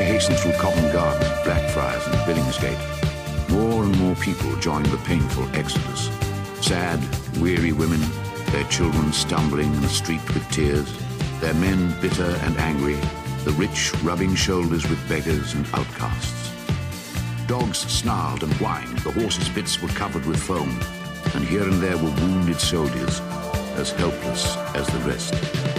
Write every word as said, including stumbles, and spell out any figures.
I hastened through Covent Garden, Blackfriars and Billingsgate, more and more people joined the painful exodus. Sad, weary women, their children stumbling in the street with tears, their men bitter and angry, the rich rubbing shoulders with beggars and outcasts. Dogs snarled and whined, the horses' bits were covered with foam, and here and there were wounded soldiers, as helpless as the rest.